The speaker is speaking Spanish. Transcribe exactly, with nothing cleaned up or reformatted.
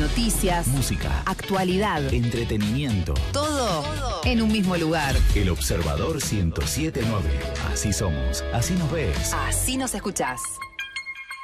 noticias, música, actualidad, entretenimiento. Todo, todo en un mismo lugar. El Observador ciento siete punto nueve. Así somos, así nos ves. Así nos escuchás.